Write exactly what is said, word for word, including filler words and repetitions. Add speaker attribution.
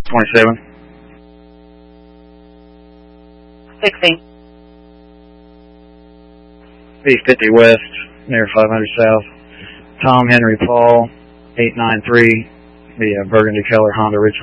Speaker 1: twenty-seven.
Speaker 2: sixty.
Speaker 1: B fifty West, near five hundred South. Tom Henry Paul, eight nine three, the uh, burgundy color Honda Richland.